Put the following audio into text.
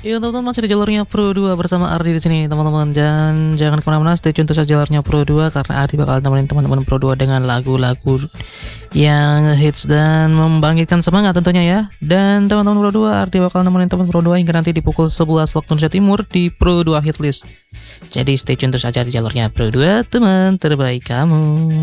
Iya teman-teman, masih di jalurnya Pro 2 bersama Ardi di sini teman-teman, dan jangan kemana-mana, stay tune terus jalurnya Pro 2 karena Ardi bakal temenin teman-teman Pro 2 dengan lagu-lagu yang hits dan membangkitkan semangat tentunya ya. Dan teman-teman Pro 2, Ardi bakal nemenin teman Pro 2 hingga nanti di pukul 11 waktu Indonesia Timur di Pro 2 Hitlist. Jadi stay tune terus aja di jalurnya Pro 2, teman terbaik kamu.